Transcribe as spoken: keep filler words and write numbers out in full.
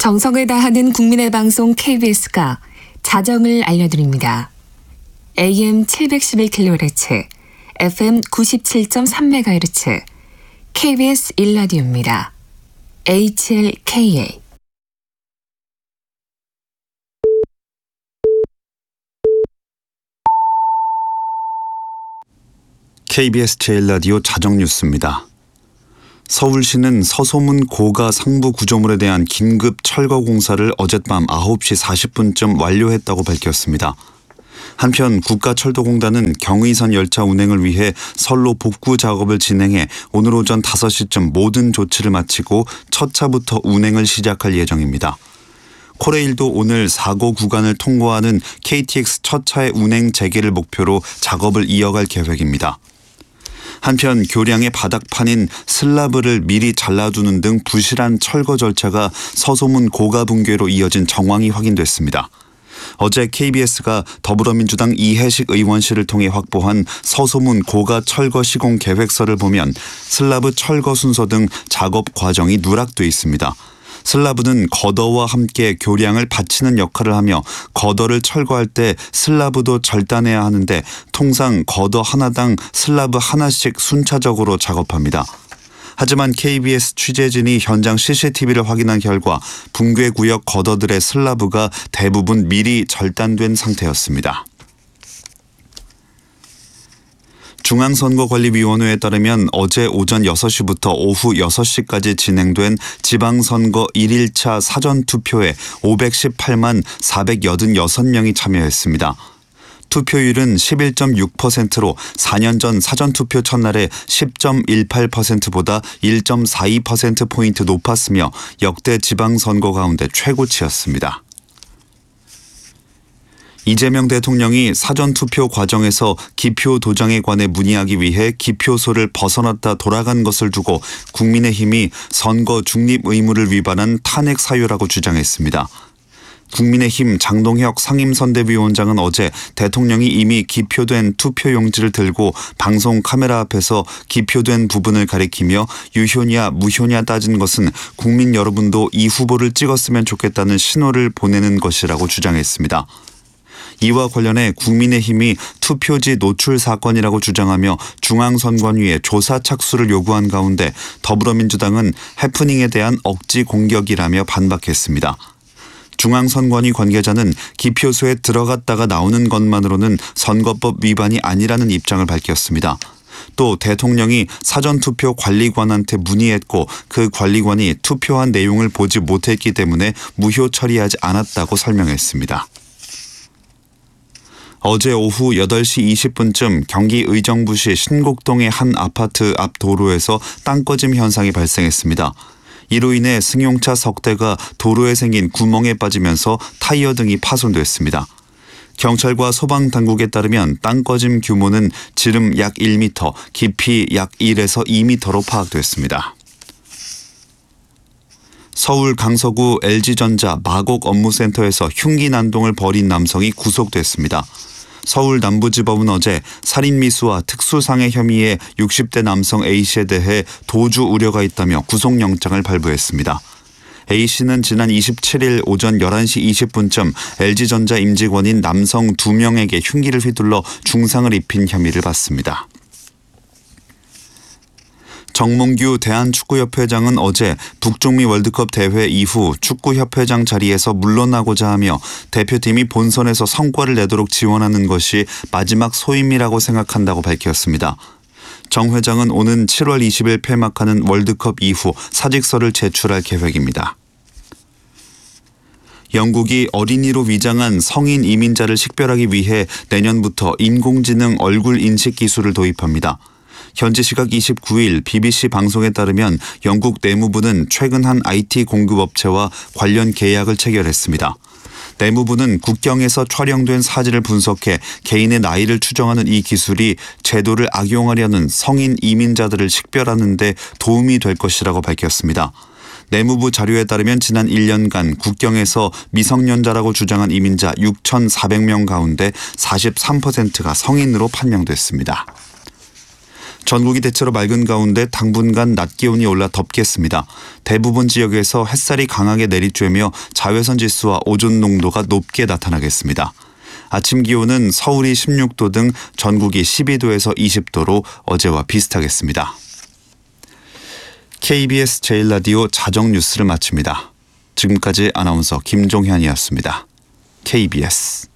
정성을 다하는 국민의 방송 케이비에스가 자정을 알려드립니다. 에이엠 칠백십일 킬로헤르츠, 에프엠 구십칠 점 삼 메가헤르츠, 케이비에스 일 라디오입니다. 에이치엘케이에이 케이비에스 제일 라디오 자정 뉴스입니다. 서울시는 서소문 고가 상부 구조물에 대한 긴급 철거 공사를 어젯밤 아홉 시 사십 분쯤 완료했다고 밝혔습니다. 한편 국가철도공단은 경의선 열차 운행을 위해 선로 복구 작업을 진행해 오늘 오전 다섯 시쯤 모든 조치를 마치고 첫 차부터 운행을 시작할 예정입니다. 코레일도 오늘 사고 구간을 통과하는 케이티엑스 첫 차의 운행 재개를 목표로 작업을 이어갈 계획입니다. 한편 교량의 바닥판인 슬라브를 미리 잘라두는 등 부실한 철거 절차가 서소문 고가 붕괴로 이어진 정황이 확인됐습니다. 어제 케이비에스가 더불어민주당 이해식 의원실을 통해 확보한 서소문 고가 철거 시공 계획서를 보면 슬라브 철거 순서 등 작업 과정이 누락돼 있습니다. 슬라브는 거더와 함께 교량을 받치는 역할을 하며 거더를 철거할 때 슬라브도 절단해야 하는데 통상 거더 하나당 슬라브 하나씩 순차적으로 작업합니다. 하지만 케이비에스 취재진이 현장 씨씨티비를 확인한 결과 붕괴 구역 거더들의 슬라브가 대부분 미리 절단된 상태였습니다. 중앙선거관리위원회에 따르면 어제 오전 여섯 시부터 오후 여섯 시까지 진행된 지방선거 일 일차 사전투표에 오백십팔만 사백팔십육 명이 참여했습니다. 투표율은 십일 점 육 퍼센트로 사 년 전 사전투표 첫날의 십 점 일팔 퍼센트보다 일 점 사이 퍼센트포인트 높았으며 역대 지방선거 가운데 최고치였습니다. 이재명 대통령이 사전투표 과정에서 기표 도장에 관해 문의하기 위해 기표소를 벗어났다 돌아간 것을 두고 국민의힘이 선거 중립 의무를 위반한 탄핵 사유라고 주장했습니다. 국민의힘 장동혁 상임선대위원장은 어제 대통령이 이미 기표된 투표용지를 들고 방송 카메라 앞에서 기표된 부분을 가리키며 유효냐 무효냐 따진 것은 국민 여러분도 이 후보를 찍었으면 좋겠다는 신호를 보내는 것이라고 주장했습니다. 이와 관련해 국민의힘이 투표지 노출 사건이라고 주장하며 중앙선관위에 조사 착수를 요구한 가운데 더불어민주당은 해프닝에 대한 억지 공격이라며 반박했습니다. 중앙선관위 관계자는 기표소에 들어갔다가 나오는 것만으로는 선거법 위반이 아니라는 입장을 밝혔습니다. 또 대통령이 사전투표 관리관한테 문의했고 그 관리관이 투표한 내용을 보지 못했기 때문에 무효 처리하지 않았다고 설명했습니다. 어제 오후 여덟 시 이십 분쯤 경기 의정부시 신곡동의 한 아파트 앞 도로에서 땅 꺼짐 현상이 발생했습니다. 이로 인해 승용차 석 대가 도로에 생긴 구멍에 빠지면서 타이어 등이 파손됐습니다. 경찰과 소방당국에 따르면 땅 꺼짐 규모는 지름 약 일 미터, 깊이 약 일에서 이 미터로 파악됐습니다. 서울 강서구 엘지전자 마곡 업무센터에서 흉기 난동을 벌인 남성이 구속됐습니다. 서울 남부지법은 어제 살인미수와 특수상해 혐의의 육십 대 남성 A씨에 대해 도주 우려가 있다며 구속영장을 발부했습니다. A씨는 지난 이십칠 일 오전 열한 시 이십 분쯤 엘지전자 임직원인 남성 두 명에게 흉기를 휘둘러 중상을 입힌 혐의를 받습니다. 정몽규 대한축구협회장은 어제 북중미 월드컵 대회 이후 축구협회장 자리에서 물러나고자 하며 대표팀이 본선에서 성과를 내도록 지원하는 것이 마지막 소임이라고 생각한다고 밝혔습니다. 정 회장은 오는 칠월 이십일 폐막하는 월드컵 이후 사직서를 제출할 계획입니다. 영국이 어린이로 위장한 성인 이민자를 식별하기 위해 내년부터 인공지능 얼굴 인식 기술을 도입합니다. 현지 시각 이십구 일 비비씨 방송에 따르면 영국 내무부는 최근 한 아이티 공급업체와 관련 계약을 체결했습니다. 내무부는 국경에서 촬영된 사진을 분석해 개인의 나이를 추정하는 이 기술이 제도를 악용하려는 성인 이민자들을 식별하는 데 도움이 될 것이라고 밝혔습니다. 내무부 자료에 따르면 지난 일 년간 국경에서 미성년자라고 주장한 이민자 육천사백 명 가운데 사십삼 퍼센트가 성인으로 판명됐습니다. 전국이 대체로 맑은 가운데 당분간 낮 기온이 올라 덥겠습니다. 대부분 지역에서 햇살이 강하게 내리쬐며 자외선 지수와 오존 농도가 높게 나타나겠습니다. 아침 기온은 서울이 십육 도 등 전국이 십이 도에서 이십 도로 어제와 비슷하겠습니다. 케이비에스 제일 라디오 자정 뉴스를 마칩니다. 지금까지 아나운서 김종현이었습니다. 케이비에스